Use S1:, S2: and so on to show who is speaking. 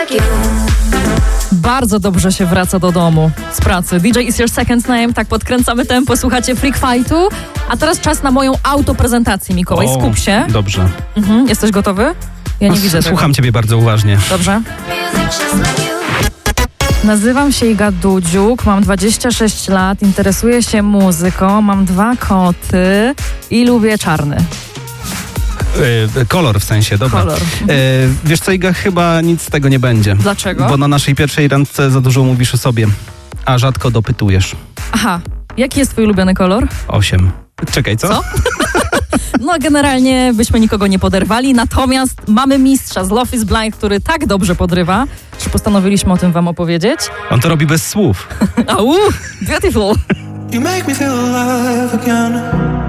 S1: Bardzo dobrze się wraca do domu z pracy. DJ is your second name, tak podkręcamy tempo, słuchacie Freak Fightu. A teraz czas na moją autoprezentację, Mikołaj. Skup się.
S2: Dobrze.
S1: Jesteś gotowy? Ja nie widzę tego.
S2: Słucham ciebie bardzo uważnie.
S1: Dobrze. Nazywam się Iga Dudziuk, mam 26 lat, interesuję się muzyką, mam 2 koty i lubię czarny.
S2: Kolor w sensie, dobra.
S1: Kolor.
S2: Wiesz co, Iga, chyba nic z tego nie będzie.
S1: Dlaczego?
S2: Bo na naszej pierwszej randce za dużo mówisz o sobie, a rzadko dopytujesz.
S1: Aha, jaki jest twój ulubiony kolor?
S2: 8. Czekaj, co?
S1: No generalnie byśmy nikogo nie poderwali, natomiast mamy mistrza z Love is Blind, który tak dobrze podrywa, że postanowiliśmy o tym wam opowiedzieć.
S2: On to robi bez słów.
S1: Au, beautiful.
S3: You make me feel alive again.